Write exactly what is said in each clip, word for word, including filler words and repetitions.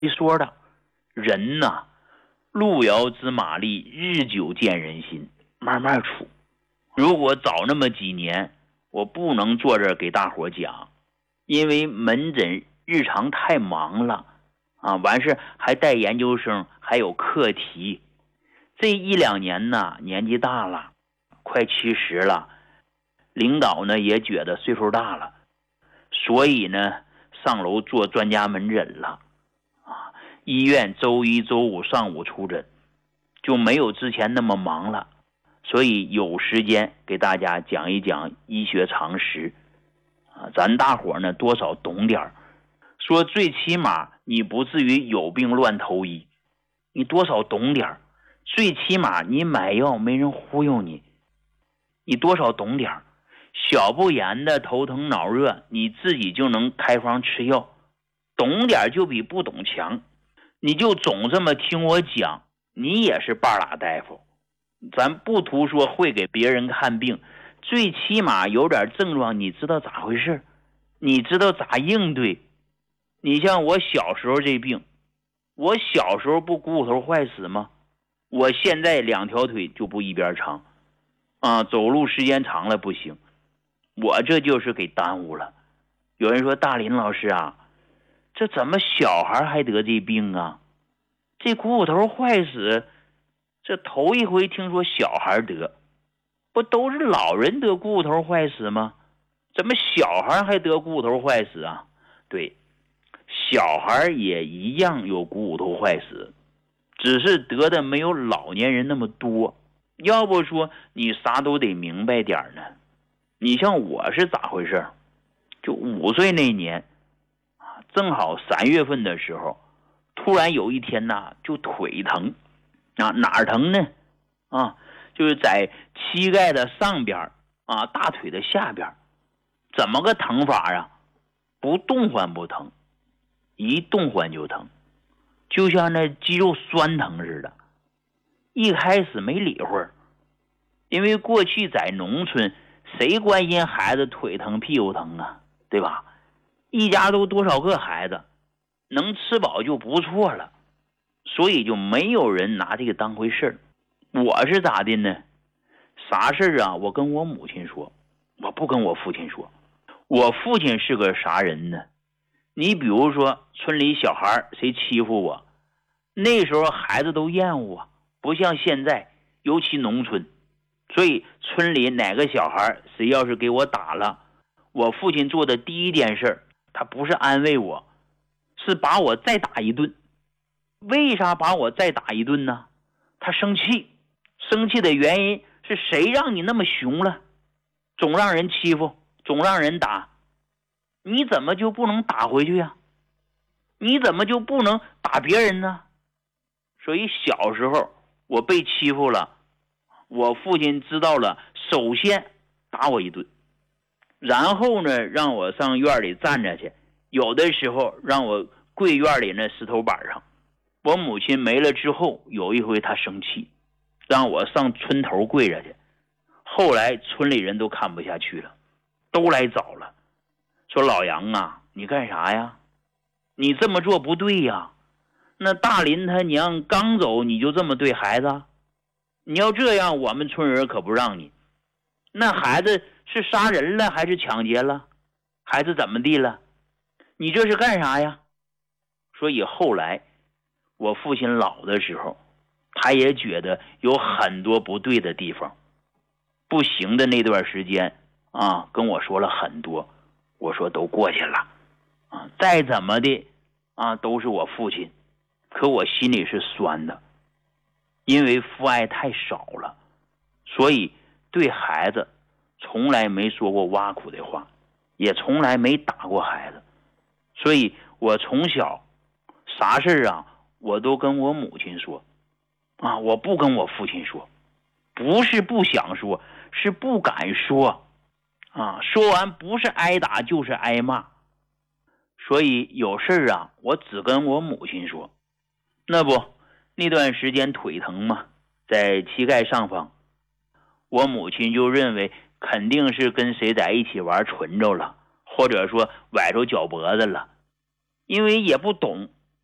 说的，人呐，路遥知马力，日久见人心，慢慢处。如果早那么几年，我不能坐这儿给大伙讲，因为门诊日常太忙了啊，完事还带研究生，还有课题。这一两年呢，年纪大了，快七十了，领导呢也觉得岁数大了，所以呢上楼做专家门诊了啊。医院周一周五上午出诊，就没有之前那么忙了，所以有时间给大家讲一讲医学常识啊，咱大伙呢多少懂点，说最起码你不至于有病乱投医，你多少懂点，最起码你买药没人忽悠你，你多少懂点，小不言的头疼脑热你自己就能开方吃药，懂点就比不懂强。你就总这么听我讲，你也是半拉大夫。咱不图说会给别人看病，最起码有点症状你知道咋回事，你知道咋应对。你像我小时候这病，我小时候不骨头坏死吗？我现在两条腿就不一边长啊，走路时间长了不行，我这就是给耽误了。有人说大林老师啊，这怎么小孩还得这病啊？这骨头坏死，这头一回听说小孩得，不都是老人得骨头坏死吗？怎么小孩还得骨头坏死啊？对，小孩也一样有骨头坏死，只是得的没有老年人那么多。要不说你啥都得明白点呢。你像我是咋回事？就五岁那年正好三月份的时候，突然有一天呐，就腿疼啊，哪儿疼呢？啊，就是在膝盖的上边啊，大腿的下边。怎么个疼法啊？不动唤不疼，一动唤就疼，就像那肌肉酸疼似的。一开始没理会，因为过去在农村，谁关心孩子腿疼屁股疼啊，对吧？一家都多少个孩子，能吃饱就不错了，所以就没有人拿这个当回事。我是咋的呢？啥事啊我跟我母亲说，我不跟我父亲说。我父亲是个啥人呢？你比如说村里小孩谁欺负我，那时候孩子都厌恶我，不像现在，尤其农村，所以村里哪个小孩谁要是给我打了，我父亲做的第一件事，他不是安慰我，是把我再打一顿。为啥把我再打一顿呢？他生气，生气的原因是谁让你那么凶了，总让人欺负，总让人打，你怎么就不能打回去呀？你怎么就不能打别人呢？所以小时候我被欺负了，我父亲知道了，首先打我一顿，然后呢让我上院里站着去，有的时候让我跪院里那石头板上。我母亲没了之后，有一回她生气，让我上村头跪着去。后来村里人都看不下去了，都来找了，说老杨啊，你干啥呀？你这么做不对呀，那大林他娘刚走你就这么对孩子，你要这样我们村人可不让你。那孩子是杀人了还是抢劫了，孩子怎么地了，你这是干啥呀？所以后来我父亲老的时候，他也觉得有很多不对的地方，不行的那段时间啊，跟我说了很多，我说都过去了啊，再怎么的啊，都是我父亲，可我心里是酸的，因为父爱太少了，所以对孩子从来没说过挖苦的话，也从来没打过孩子，所以我从小啥事啊我都跟我母亲说啊，我不跟我父亲说，不是不想说，是不敢说啊，说完不是挨打就是挨骂，所以有事啊我只跟我母亲说。那不那段时间腿疼嘛，在膝盖上方，我母亲就认为肯定是跟谁在一起玩纯着了，或者说崴着脚脖子了，因为也不懂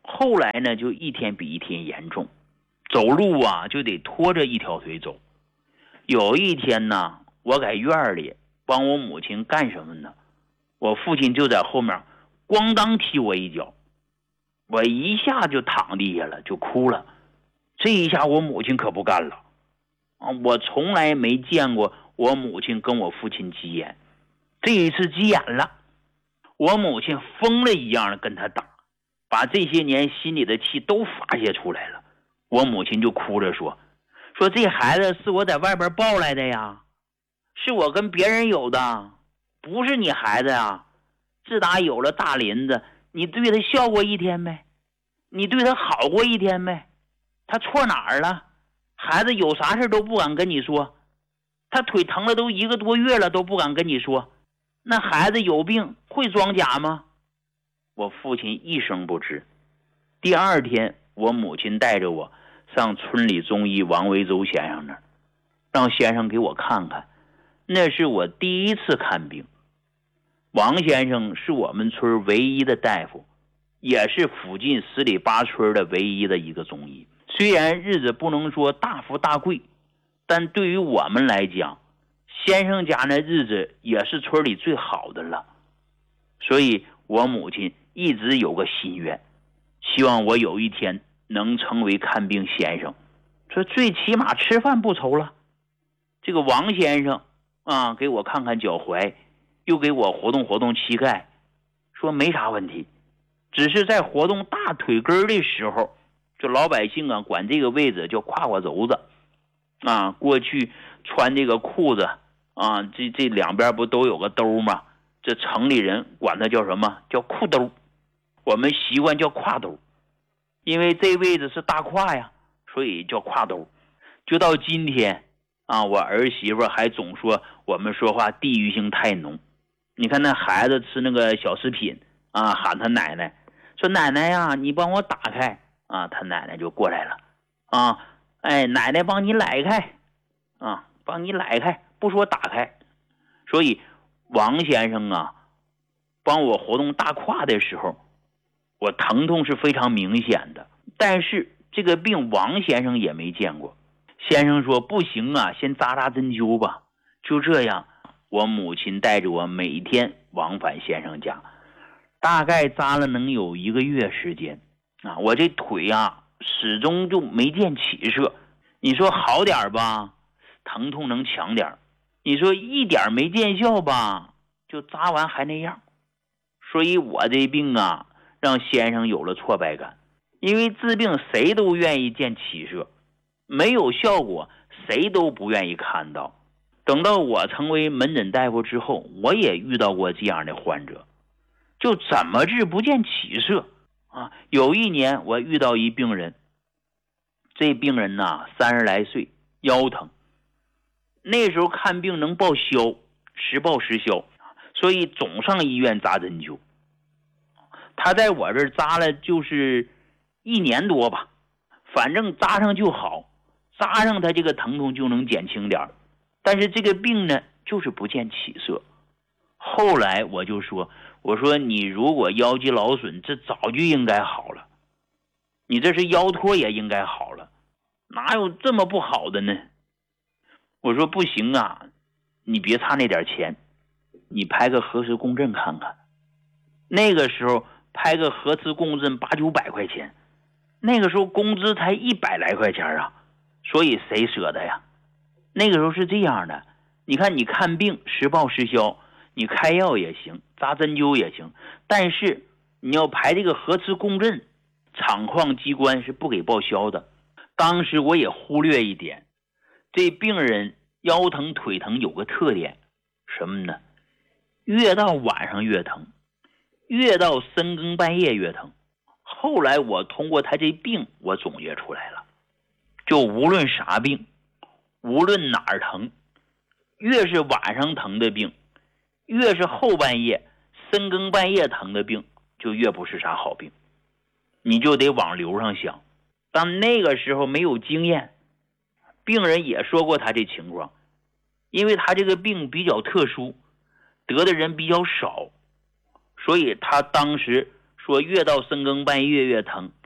后来呢就一天比一天严重，走路啊就得拖着一条腿走。有一天呢，我在院里帮我母亲干什么呢？我父亲就在后面咣当踢我一脚，我一下就躺地下了，就哭了。这一下我母亲可不干了啊！我从来没见过我母亲跟我父亲急眼，这一次急眼了，我母亲疯了一样的跟他打，把这些年心里的气都发泄出来了。我母亲就哭着说说这孩子是我在外边抱来的呀，是我跟别人有的，不是你孩子呀。自打有了大林子，你对他笑过一天没？你对他好过一天没？他错哪儿了？孩子有啥事都不敢跟你说，他腿疼了都一个多月了都不敢跟你说。那孩子有病会装假吗？我父亲一声不吱。第二天，我母亲带着我上村里中医王维洲先生那儿，让先生给我看看。那是我第一次看病。王先生是我们村唯一的大夫，也是附近十里八村的唯一的一个中医。虽然日子不能说大富大贵，但对于我们来讲，先生家那日子也是村里最好的了。所以我母亲一直有个心愿，希望我有一天能成为看病先生，说最起码吃饭不愁了。这个王先生啊，给我看看脚踝，又给我活动活动膝盖，说没啥问题，只是在活动大腿根的时候，就老百姓啊管这个位置叫胯胯轴子啊。过去穿这个裤子啊，这这两边不都有个兜吗？这城里人管它叫什么？叫裤兜，我们习惯叫胯兜，因为这位置是大胯呀，所以叫胯兜。就到今天啊，我儿媳妇还总说我们说话地域性太浓。你看那孩子吃那个小食品啊，喊他奶奶，说奶奶呀，你帮我打开啊，他奶奶就过来了啊，哎，奶奶帮你来开啊，帮你来开，不说打开。所以王先生啊，帮我活动大胯的时候，我疼痛是非常明显的，但是这个病王先生也没见过。先生说不行啊，先扎扎针灸吧。就这样，我母亲带着我每天往返先生家，大概扎了能有一个月时间啊。我这腿啊始终就没见起色，你说好点吧，疼痛能强点，你说一点没见效吧，就扎完还那样。所以我这病啊让先生有了挫败感，因为治病谁都愿意见起色，没有效果谁都不愿意看到。等到我成为门诊大夫之后，我也遇到过这样的患者，就怎么治不见起色啊。有一年我遇到一病人，这病人呐三十来岁，腰疼，那时候看病能报销，实报实销，所以总上医院扎针灸。他在我这儿扎了就是一年多吧，反正扎上就好，扎上他这个疼痛就能减轻点，但是这个病呢就是不见起色。后来我就说我说你如果腰肌劳损，这早就应该好了，你这是腰托也应该好了，哪有这么不好的呢？我说不行啊，你别差那点钱，你拍个核磁共振看看。那个时候拍个核磁共振八九百块钱，那个时候工资才一百来块钱啊，所以谁舍得呀？那个时候是这样的，你看你看病实报实销，你开药也行，扎针灸也行，但是你要排这个核磁共振，厂矿机关是不给报销的。当时我也忽略一点，这病人腰疼腿疼有个特点，什么呢？越到晚上越疼，越到深更半夜越疼。后来我通过他这病我总结出来了，就无论啥病，无论哪儿疼，越是晚上疼的病，越是后半夜深更半夜疼的病，就越不是啥好病。你就得往流上想。但那个时候没有经验，病人也说过他这情况，因为他这个病比较特殊，得的人比较少，所以他当时说越到深更半夜越疼，